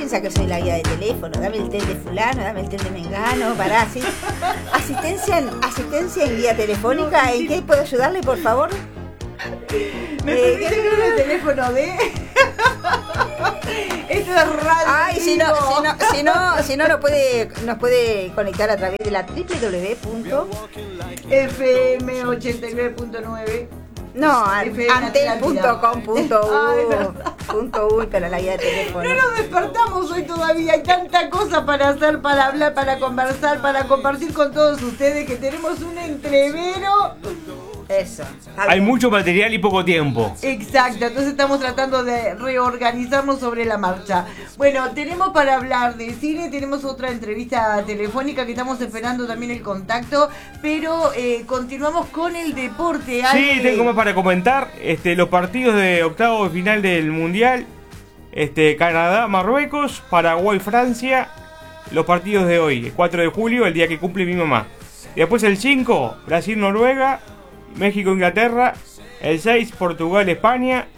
piensa que soy la guía de teléfono? Dame el tel de fulano, dame el tel de mengano, pará, ¿sí? Asistencia en guía telefónica, ¿en qué puedo ayudarle, por favor? ¿Me permite que el teléfono de...? Esto es radio. Ay, si no nos puede conectar a través de la FM89.9. No, antel.com.uy para la guía de teléfono. No nos despertamos hoy todavía, hay tanta cosa para hacer, para hablar, para conversar, para compartir con todos ustedes, que tenemos un entrevero. Eso. Hay mucho material y poco tiempo. Exacto, entonces estamos tratando de reorganizarnos sobre la marcha. Bueno, tenemos para hablar de cine, tenemos otra entrevista telefónica que estamos esperando también el contacto, pero continuamos con el deporte. Sí, tengo más para comentar. Los partidos de octavo de final del Mundial. Canadá, Marruecos, Paraguay, Francia. Los partidos de hoy, el 4 de julio, el día que cumple mi mamá. Y después el 5, Brasil, Noruega. México, Inglaterra. El 6, Portugal, España.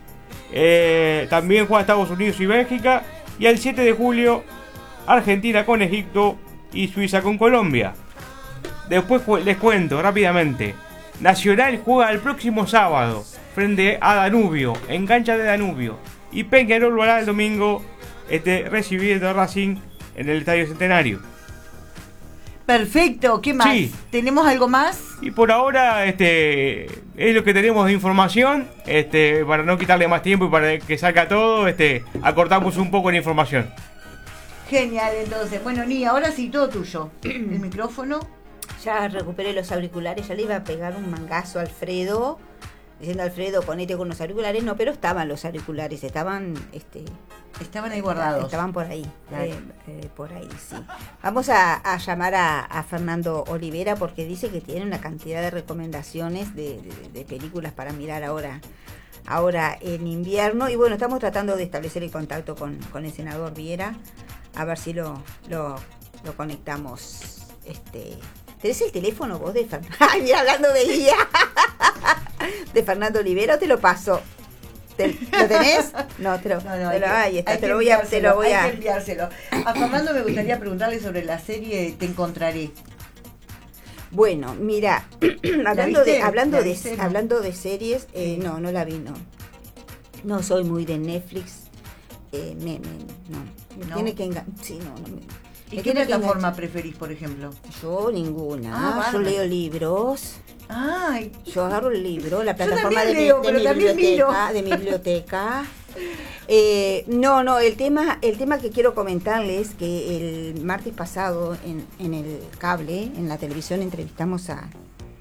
También juega Estados Unidos y Bélgica. Y el 7 de julio, Argentina con Egipto y Suiza con Colombia. Después les cuento rápidamente. Nacional juega el próximo sábado frente a Danubio, en cancha de Danubio. Y Peñarol lo hará el domingo recibiendo a Racing en el Estadio Centenario. Perfecto, ¿qué más? Sí. ¿Tenemos algo más? Y por ahora es lo que tenemos de información. Para no quitarle más tiempo y para que salga todo, acortamos un poco la información. Genial, entonces. Bueno, Ni, ahora sí, todo tuyo. El micrófono. Ya recuperé los auriculares, ya le iba a pegar un mangazo a Alfredo, diciendo: Alfredo, ponete con los auriculares. No, pero estaban los auriculares, estaban ahí guardados. Estaban por ahí, Claro. por ahí, sí. Vamos a llamar a Fernando Olivera, porque dice que tiene una cantidad de recomendaciones de películas para mirar ahora en invierno. Y bueno, estamos tratando de establecer el contacto con el senador Viera, a ver si lo conectamos. ¿Tenés el teléfono vos de Fernando? Ay, mira, hablando de guía. ¿De Fernando Olivera o te lo paso? ¿Lo tenés? No, ahí está, te lo voy a Hay que enviárselo. A Fernando me gustaría preguntarle sobre la serie Te Encontraré. Bueno, mira, hablando de series, Sí. no la vi, no. No soy muy de Netflix. No. ¿No? Tiene que sí, no. ¿Y qué plataforma preferís, por ejemplo? Yo ninguna. Ah, Yo bárbaro. leo libros. Ay, Yo agarro el libro, la plataforma también de leo, mi pero también biblioteca, de mi biblioteca. El tema que quiero contarles, que el martes pasado en el cable, en la televisión, entrevistamos a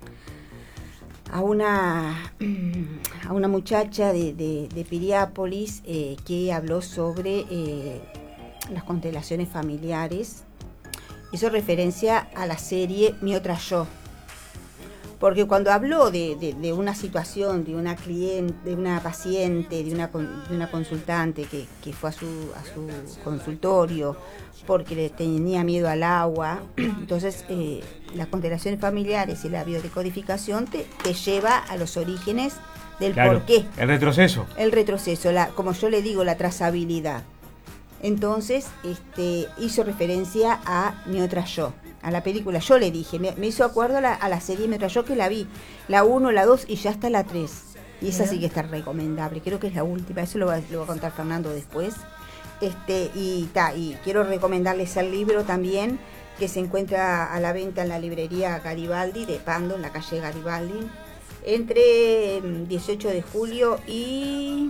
una muchacha de Piriápolis, que habló sobre las constelaciones familiares. Hizo referencia a la serie Mi Otra Yo. Porque cuando habló de una situación, de una cliente, de una paciente, de una consultante que fue a su consultorio porque le tenía miedo al agua, entonces las constelaciones familiares y la biodecodificación te lleva a los orígenes del Claro, porqué. el retroceso. El retroceso, como yo le digo, la trazabilidad. Entonces hizo referencia a Mi Otra Yo, a la película. Yo le dije, me hizo acuerdo a la serie Mi Otra Yo, que la vi, la 1, la 2 y ya está la 3. Y esa sí que está recomendable, creo que es la última, eso lo va a contar Fernando después. Y quiero recomendarles el libro también, que se encuentra a la venta en la librería Garibaldi de Pando, en la calle Garibaldi, entre 18 de julio y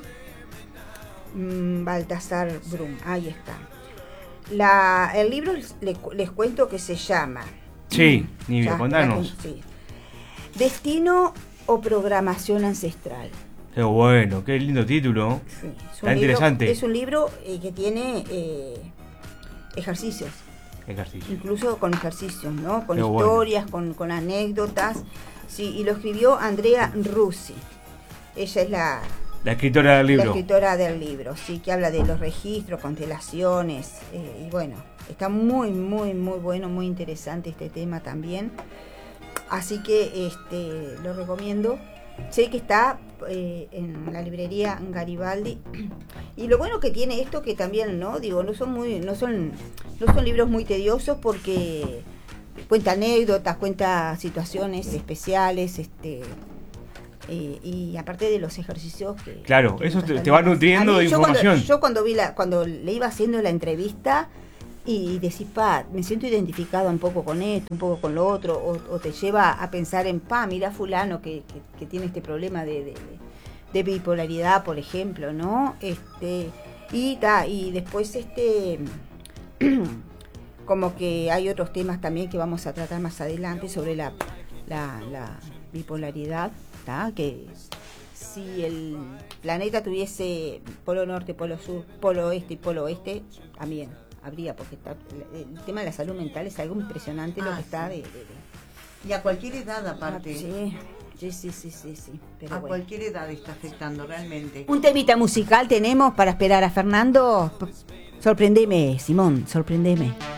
Baltasar Brum. Ahí está. El libro les cuento que se llama... Sí, Nivia, contanos. Sí. Destino o programación ancestral. Qué bueno, qué lindo título. Sí, Está interesante. Es un libro que tiene ejercicios, Ejercicio. incluso con ejercicios, ¿no? Con Qué historias, con anécdotas. Sí, y lo escribió Andrea Russi. Ella es la escritora del libro. La escritora del libro, sí, que habla de los registros, constelaciones, y bueno, está muy, muy, muy bueno, muy interesante este tema también. Así que lo recomiendo. Sé que está en la librería Garibaldi. Y lo bueno que tiene esto, que también, ¿no? Digo, no son libros muy tediosos, porque cuenta anécdotas, cuenta situaciones especiales, y aparte de los ejercicios que... Claro, eso te va nutriendo de información. Cuando le iba haciendo la entrevista y decís, me siento identificado un poco con esto, un poco con lo otro, o te lleva a pensar en, mira fulano que tiene este problema de bipolaridad, por ejemplo, ¿no? Y después como que hay otros temas también que vamos a tratar más adelante sobre la bipolaridad, ¿tá? Que si el planeta tuviese polo norte, polo sur, polo este y polo oeste, también habría, porque el tema de la salud mental es algo impresionante, lo que está y a cualquier edad aparte. Sí. Pero a cualquier edad está afectando realmente. Un temita musical tenemos para esperar a Fernando. Sorprendeme, Simón, sorprendeme.